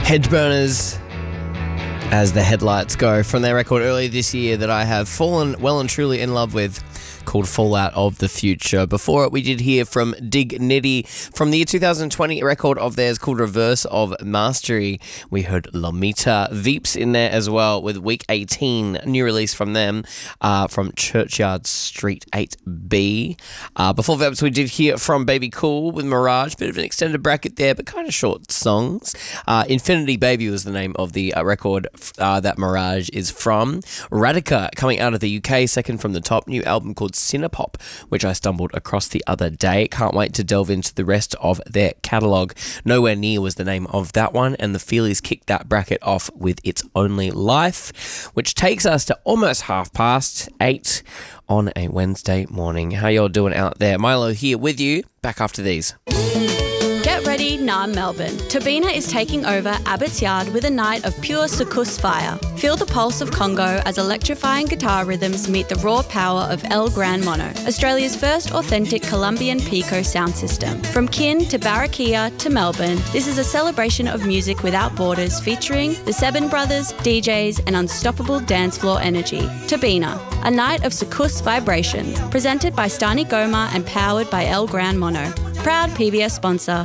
Headburners, as the headlights go, from their record earlier this year that I have fallen well and truly in love with, called Fallout of the Future. Before it, we did hear from Dignity from the year 2020 record of theirs called Reverse of Mastery. We heard Lomita Veeps in there as well with Week 18, new release from them, from Churchyard Street 8B. Before Veeps, we did hear from Baby Cool with Mirage, bit of an extended bracket there, but kind of short songs. Infinity Baby was the name of the record that Mirage is from. Radica, coming out of the UK, second from the top, new album called Cinepop, which I stumbled across the other day. Can't wait to delve into the rest of their catalogue. Nowhere Near was the name of that one, and the Feelies kicked that bracket off with It's Only Life, which takes us to almost 8:30 on a Wednesday morning. How y'all doing out there? Milo here with you, back after these. Get ready, Naarm Melbourne. Tabina is taking over Abbott's Yard with a night of pure soukous fire. Feel the pulse of Congo as electrifying guitar rhythms meet the raw power of El Gran Mono, Australia's first authentic Colombian Pico sound system. From Kin to Barranquilla to Melbourne, this is a celebration of music without borders, featuring the Seven Brothers, DJs and unstoppable dance floor energy. Tabina, a night of soukous vibrations, presented by Stani Goma and powered by El Gran Mono. Proud PBS sponsor.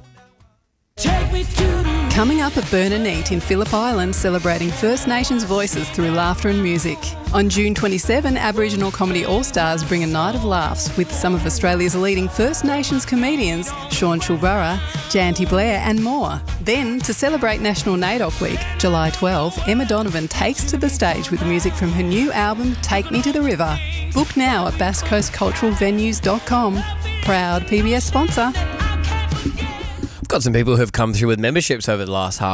Coming up at Burn and Eat in Phillip Island, celebrating First Nations voices through laughter and music. On June 27, Aboriginal Comedy All-Stars bring a night of laughs with some of Australia's leading First Nations comedians, Sean Chulbara, Janty Blair and more. Then, to celebrate National NAIDOC Week, July 12, Emma Donovan takes to the stage with music from her new album, Take Me to the River. Book now at basscoastculturalvenues.com. Proud PBS sponsor. Got some people who have come through with memberships over the last half